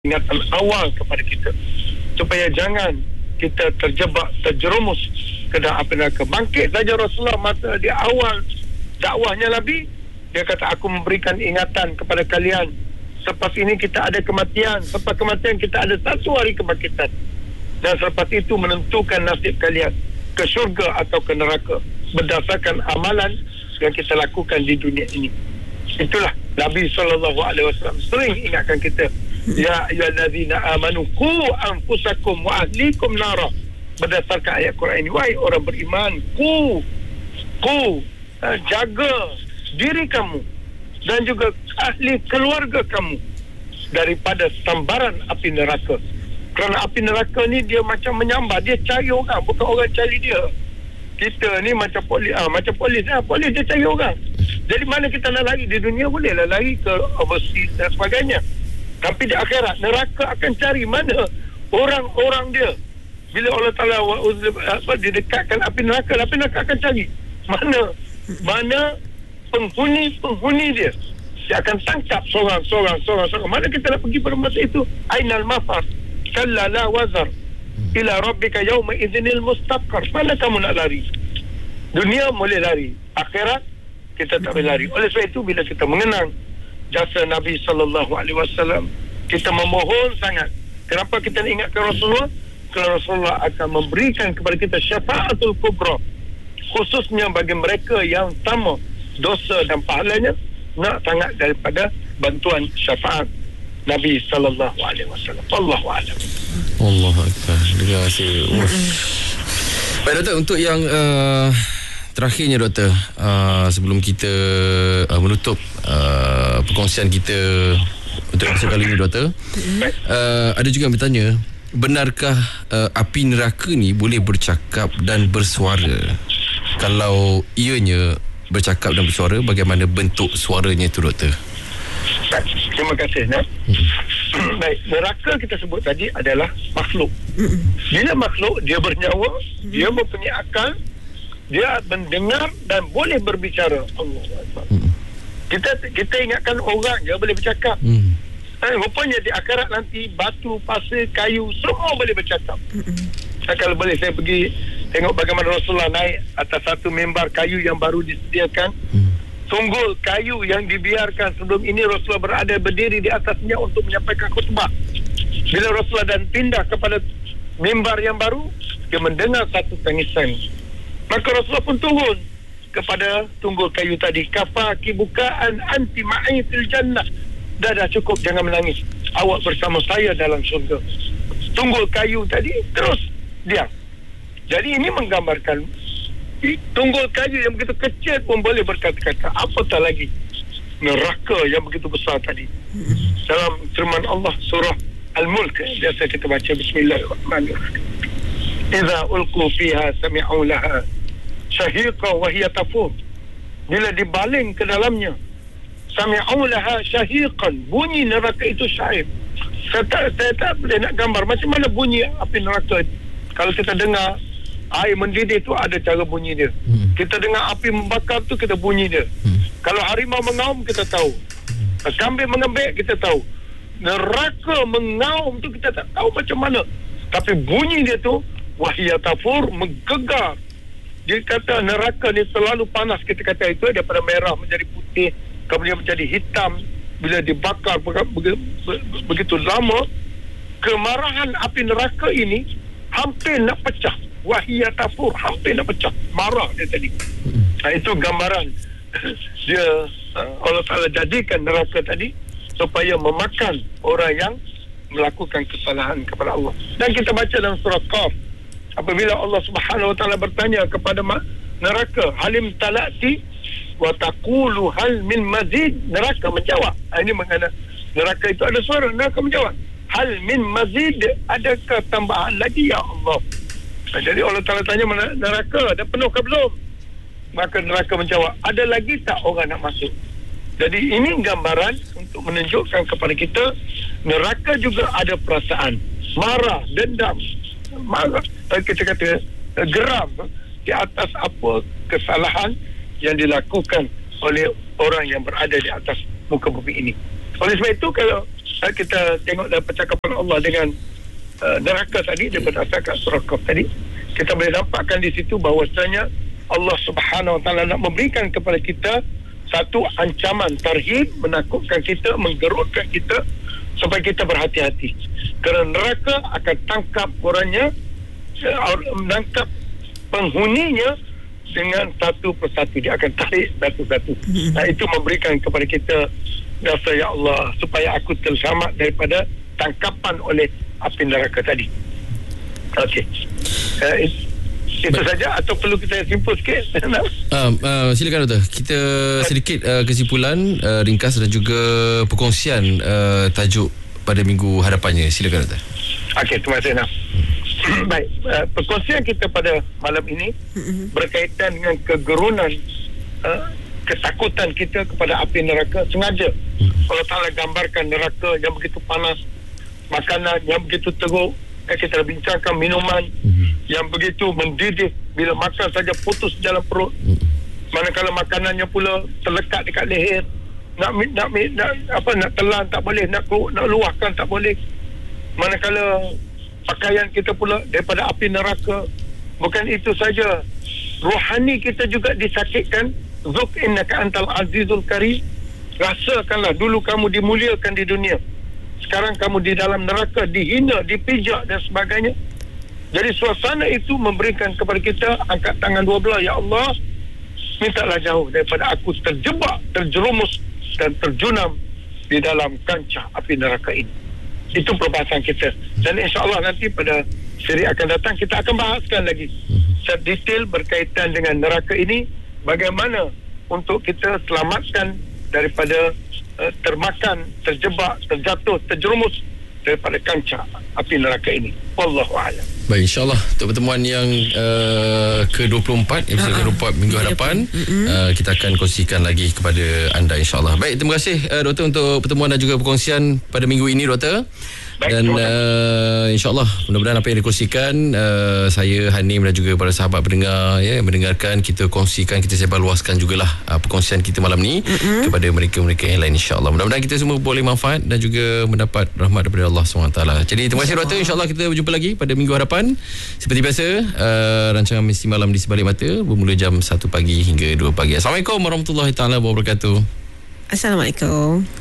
ingatan awal kepada kita supaya jangan kita terjerumus ke dalam api neraka. Bangkit saja Rasulullah masa di awal dakwahnya Nabi, dia kata, aku memberikan ingatan kepada kalian, selepas ini kita ada kematian, selepas kematian kita ada satu hari kebangkitan, dan selepas itu menentukan nasib kalian ke syurga atau ke neraka berdasarkan amalan yang kita lakukan di dunia ini. Itulah Nabi SAW sering ingatkan kita, ya ayyuhallazina amanu qu anfusakum wa ahlikum nara, berdasarkan ayat Quran ini. Wahai orang beriman, jaga diri kamu dan juga ahli keluarga kamu daripada sambaran api neraka. Kerana api neraka ni dia macam menyambar, dia cari orang, bukan orang cari dia. Kita ni macam polis, polis dia cari orang. Jadi mana kita nak lari? Di dunia bolehlah lari ke overseas dan sebagainya, tapi di akhirat neraka akan cari mana orang-orang dia. Bila Allah Ta'ala didekatkan api neraka akan cari mana penghuni dia. Dia akan tangkap seorang. Mana kita nak pergi pada masa itu? Ainal mafar kalla la wazar ila rabbika yawma idzinil mustaqar. Mana kamu nak lari? Dunia boleh lari, akhirat kita tak boleh lari. Oleh sebab itu, bila kita mengenang jasa Nabi SAW, kita memohon sangat. Kenapa kita nak ingatkan Rasulullah? Kerana Rasulullah akan memberikan kepada kita syafaatul kubra, khususnya bagi mereka yang sama dosa dan pahalanya nak sangat daripada bantuan syafaat Nabi SAW. Wallahu a'lam. Allah Akbar. Terima kasih. Baik Doktor, untuk yang terakhirnya Doktor, sebelum kita menutup perkongsian kita untuk episod kali ini Doktor, ada juga yang bertanya, benarkah api neraka ni boleh bercakap dan bersuara? Kalau ianya bercakap dan bersuara, bagaimana bentuk suaranya itu Doktor? Baik, terima kasih. Baik, neraka kita sebut tadi adalah makhluk. Bila makhluk, dia bernyawa, dia mempunyai akal, dia mendengar dan boleh berbicara. Allah Akbar. Kita ingatkan orang je boleh bercakap. Rupanya di akhirat nanti batu, pasir, kayu semua boleh bercakap. Kalau boleh saya pergi tengok bagaimana Rasulullah naik atas satu mimbar kayu yang baru disediakan. Tunggul kayu yang dibiarkan sebelum ini Rasulullah berada berdiri di atasnya untuk menyampaikan khutbah. Bila Rasulullah dan pindah kepada mimbar yang baru, dia mendengar satu tangisan. Maka Rasulullah pun turun kepada tunggul kayu tadi. Kafaki bukaan anti ma'i fil jannah. Dah cukup, jangan menangis. Awak bersama saya dalam syurga. Tunggul kayu tadi terus diam. Jadi ini menggambarkan tunggul kayu yang begitu kecil pun boleh berkata-kata, apatah lagi neraka yang begitu besar tadi. Dalam firman Allah surah Al-Mulk, biasa kita baca Bismillahirrahmanirrahim, idza ulqu fiha sami'u laha shahiqa wa hiya tafur. Bila dibaling ke dalamnya, sami'u laha shahiqan, bunyi neraka itu syahiq. Saya tak boleh nak gambar macam mana bunyi api neraka. Kalau kita dengar air mendidih tu ada cara bunyi dia. Kita dengar api membakar tu, kita bunyi dia. Kalau harimau mengaum, kita tahu. Kambing mengembek, kita tahu. Neraka mengaum tu kita tak tahu macam mana, tapi bunyi dia tu wahia tafur, menggegar. Dia kata neraka ni selalu panas. Kita kata itu daripada merah menjadi putih, kemudian menjadi hitam bila dibakar begitu lama. Kemarahan api neraka ini hampir nak pecah. Wahia tafur, hampir nak pecah. Marah dia tadi. Itu gambaran dia. Allah Ta'ala jadikan neraka tadi supaya memakan orang yang melakukan kesalahan kepada Allah. Dan kita baca dalam surah Qaf, apabila Allah Subhanahu Wa Ta'ala bertanya kepada neraka, halim talati wa taqulu hal min mazid, neraka menjawab. Ini mengenai neraka itu ada suara, neraka menjawab, hal min mazid, adakah tambahan lagi ya Allah? Jadi Allah Ta'ala tanya neraka, dah penuh ke belum? Maka neraka menjawab, ada lagi tak orang nak masuk? Jadi ini gambaran untuk menunjukkan kepada kita, neraka juga ada perasaan marah, dendam, marah, kita kata geram di atas apa kesalahan yang dilakukan oleh orang yang berada di atas muka bumi ini. Oleh sebab itu, kalau kita tengok dalam percakapan Allah dengan neraka tadi, daripada asal surah Qaf tadi, kita boleh nampakkan di situ bahawasanya Allah Subhanahu Wa Taala nak memberikan kepada kita satu ancaman, tarhib, menakutkan kita, menggerutkan kita supaya kita berhati-hati. Kerana neraka akan tangkap orangnya, menangkap penghuninya dengan satu persatu. Dia akan tarik satu-satu. Nah, itu memberikan kepada kita rasa, ya Allah, supaya aku terselamat daripada tangkapan oleh api neraka tadi. Okey. Itu saja atau perlu kita simpul sikit? Silakan Doktor. Kita sedikit kesimpulan ringkas dan juga perkongsian tajuk pada minggu hadapannya. Silakan Doktor. Okey, terima kasih Nam. Baik, perkongsian kita pada malam ini berkaitan dengan kegerunan, ketakutan kita kepada api neraka. Sengaja Allah Ta'ala gambarkan neraka yang begitu panas, makanan yang begitu teruk, kita bincangkan minuman yang begitu mendidih, bila makan saja putus dalam perut, manakala makanannya pula terlekat dekat leher, nak telan tak boleh, nak luahkan tak boleh, manakala pakaian kita pula daripada api neraka. Bukan itu saja, rohani kita juga disakitkan. Zuk innaka antal azizul karim, rasakanlah dulu kamu dimuliakan di dunia, sekarang kamu di dalam neraka, dihina, dipijak dan sebagainya. Jadi suasana itu memberikan kepada kita angkat tangan dua belah, ya Allah, mintalah jauh daripada aku terjebak, terjerumus dan terjunam di dalam kancah api neraka ini. Itu perbahasan kita, dan insya-Allah nanti pada siri akan datang kita akan bahaskan lagi sedetail berkaitan dengan neraka ini, bagaimana untuk kita selamatkan daripada termakan, terjebak, terjatuh, terjerumus daripada kancah api neraka ini. Wallahu a'lam. Baik, insyaAllah untuk pertemuan yang ke-24, episod ke-24 minggu hadapan, kita akan kongsikan lagi kepada anda, insyaAllah. Baik, terima kasih Doktor untuk pertemuan dan juga perkongsian pada minggu ini, Doktor. Dan insyaAllah mudah-mudahan apa yang dikongsikan, saya, Hanim dan juga para sahabat pendengar mendengarkan, kita kongsikan, kita sebarluaskan jugalah perkongsian kita malam ni kepada mereka-mereka yang lain, insyaAllah. Mudah-mudahan kita semua boleh manfaat dan juga mendapat rahmat daripada Allah SWT. Jadi terima kasih Doktor, insyaAllah kita berjumpa lagi pada minggu hadapan. Seperti biasa, rancangan Mesti Malam di Sebalik Mata bermula jam 1 pagi hingga 2 pagi. Assalamualaikum warahmatullahi taala wabarakatuh. Assalamualaikum.